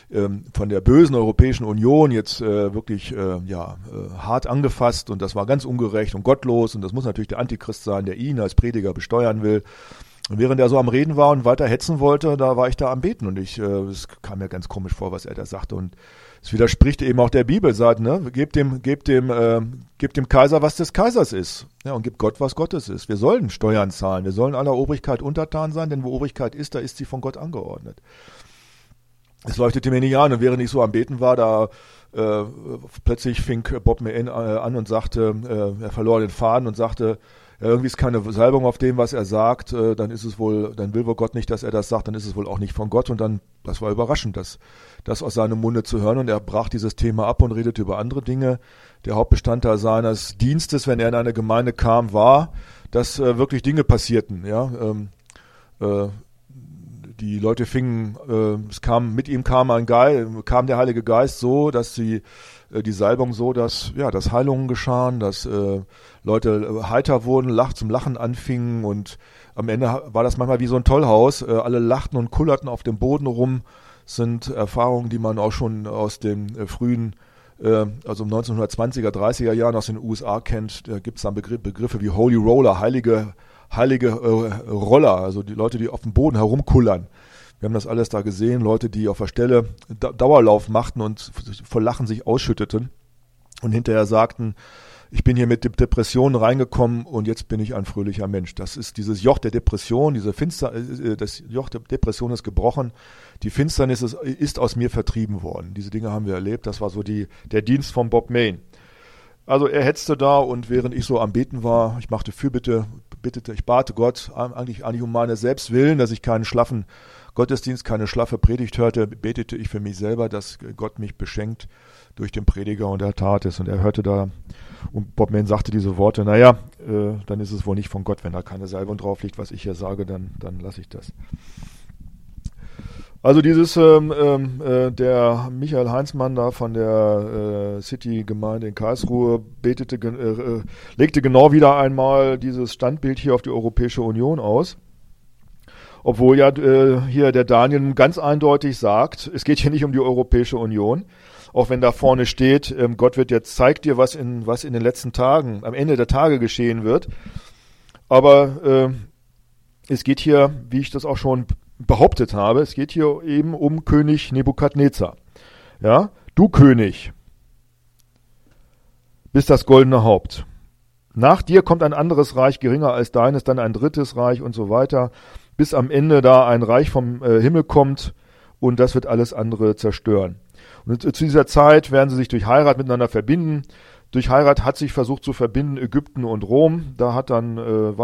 von der bösen Europäischen Union jetzt wirklich hart angefasst und das war ganz ungerecht und gottlos und das muss natürlich der Antichrist sein, der ihn als Prediger besteuern will. Und während er so am Reden war und weiter hetzen wollte, da war ich da am Beten und es kam mir ganz komisch vor, was er da sagte und es widerspricht eben auch der Bibel, sagt, ne, gebt dem Kaiser, was des Kaisers ist, ja, und gebt Gott, was Gottes ist. Wir sollen Steuern zahlen, wir sollen aller Obrigkeit untertan sein, denn wo Obrigkeit ist, da ist sie von Gott angeordnet. Es leuchtete mir nicht an und während ich so am Beten war, da plötzlich fing Bob Main an und sagte, er verlor den Faden und sagte, ja, irgendwie ist keine Salbung auf dem, was er sagt, dann will wohl Gott nicht, dass er das sagt, dann ist es wohl auch nicht von Gott und dann, das war überraschend, das aus seinem Munde zu hören und er brach dieses Thema ab und redete über andere Dinge. Der Hauptbestandteil seines Dienstes, wenn er in eine Gemeinde kam, war, dass wirklich Dinge passierten, ja, die Leute mit ihm kam der Heilige Geist so, dass die Salbung so, dass Heilungen geschahen, dass Leute heiter wurden, zum Lachen anfingen und am Ende war das manchmal wie so ein Tollhaus. Alle lachten und kullerten auf dem Boden rum. Das sind Erfahrungen, die man auch schon aus den frühen, also 1920er, 30er Jahren aus den USA kennt. Da gibt es dann Begriffe wie Holy Roller, heilige Roller, also die Leute, die auf dem Boden herumkullern. Wir haben das alles da gesehen, Leute, die auf der Stelle Dauerlauf machten und vor Lachen sich ausschütteten und hinterher sagten, ich bin hier mit Depressionen reingekommen und jetzt bin ich ein fröhlicher Mensch. Das ist dieses Joch der Depression, das Joch der Depression ist gebrochen, die Finsternis ist aus mir vertrieben worden. Diese Dinge haben wir erlebt, das war so der Dienst von Bob Main. Also er hetzte da und während ich so am Beten war, ich machte Fürbitte, ich bate Gott eigentlich um meine Selbstwillen, dass ich keinen schlaffen Gottesdienst, keine schlaffe Predigt hörte, betete ich für mich selber, dass Gott mich beschenkt durch den Prediger und er tat es und er hörte da und Bob Main sagte diese Worte, dann ist es wohl nicht von Gott, wenn da keine Salbung drauf liegt, was ich hier sage, dann lasse ich das. Also der Michael Heinzmann da von der City-Gemeinde in Karlsruhe legte genau wieder einmal dieses Standbild hier auf die Europäische Union aus. Obwohl hier der Daniel ganz eindeutig sagt, es geht hier nicht um die Europäische Union. Auch wenn da vorne steht, Gott zeigt dir, was in den letzten Tagen, am Ende der Tage geschehen wird. Aber es geht hier, wie ich das auch schon behauptet habe, es geht hier eben um König Nebukadnezar. Ja, du König bist das goldene Haupt. Nach dir kommt ein anderes Reich, geringer als deines, dann ein drittes Reich und so weiter, bis am Ende da ein Reich vom Himmel kommt und das wird alles andere zerstören. Und zu dieser Zeit werden sie sich durch Heirat miteinander verbinden. Durch Heirat hat sich versucht zu verbinden Ägypten und Rom. Da hat dann,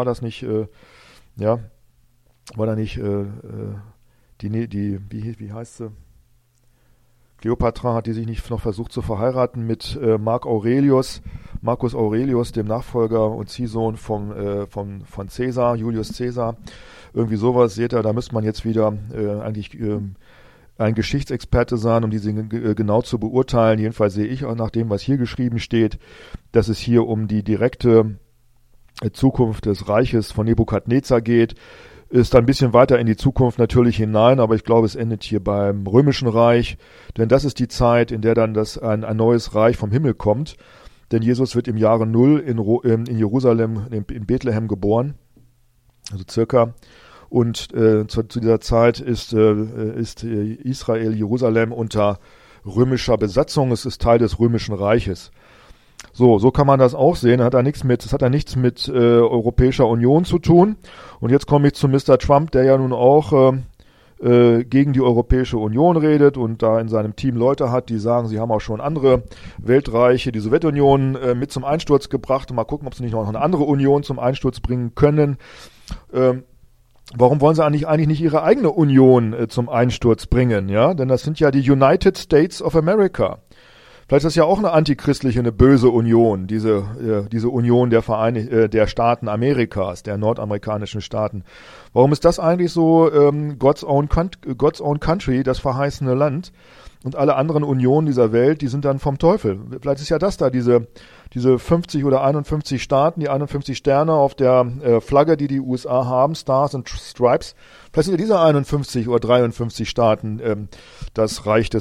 wie heißt sie? Kleopatra hat die sich nicht noch versucht zu verheiraten mit Marcus Aurelius, dem Nachfolger und Ziehsohn von Caesar, Julius Caesar. Irgendwie sowas, seht ihr, da müsste man jetzt wieder ein Geschichtsexperte sein, um diese genau zu beurteilen. Jedenfalls sehe ich auch nach dem, was hier geschrieben steht, dass es hier um die direkte Zukunft des Reiches von Nebukadnezar geht. Ist dann ein bisschen weiter in die Zukunft natürlich hinein, aber ich glaube, es endet hier beim Römischen Reich, denn das ist die Zeit, in der dann ein neues Reich vom Himmel kommt. Denn Jesus wird im Jahre 0 in Jerusalem, in Bethlehem geboren, also circa. Und zu dieser Zeit ist Israel, Jerusalem unter römischer Besatzung. Es ist Teil des Römischen Reiches. So kann man das auch sehen. Das hat ja nichts mit Europäischer Union zu tun. Und jetzt komme ich zu Mr. Trump, der ja nun auch gegen die Europäische Union redet und da in seinem Team Leute hat, die sagen, sie haben auch schon andere Weltreiche, die Sowjetunion mit zum Einsturz gebracht. Und mal gucken, ob sie nicht noch eine andere Union zum Einsturz bringen können. Warum wollen sie eigentlich nicht ihre eigene Union zum Einsturz bringen? Ja, denn das sind ja die United States of America. Vielleicht ist das ja auch eine antichristliche, eine böse Union, diese Union der Staaten Amerikas, der nordamerikanischen Staaten. Warum ist das eigentlich so God's own country, das verheißene Land? Und alle anderen Unionen dieser Welt, die sind dann vom Teufel. Vielleicht ist ja das da, diese 50 oder 51 Staaten, die 51 Sterne auf der Flagge, die USA haben, Stars and Stripes. Vielleicht sind ja diese 51 oder 53 Staaten das Reich des